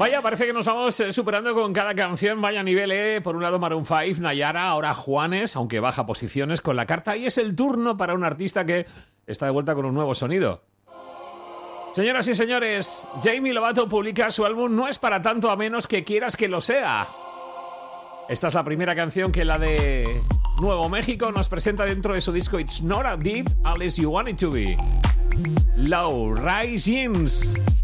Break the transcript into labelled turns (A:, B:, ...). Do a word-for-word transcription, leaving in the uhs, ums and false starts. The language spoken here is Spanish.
A: Vaya, parece que nos vamos eh, superando con cada canción. Vaya nivel, ¿eh? Por un lado Maroon cinco, Nayara, ahora Juanes, aunque baja posiciones con la carta. Y es el turno para un artista que está de vuelta con un nuevo sonido. Señoras y señores, Demi Lovato publica su álbum No es para tanto a menos que quieras que lo sea. Esta es la primera canción que la de Nuevo México nos presenta dentro de su disco It's Not a Deep Unless You Want It to Be. Low Rise Jeans.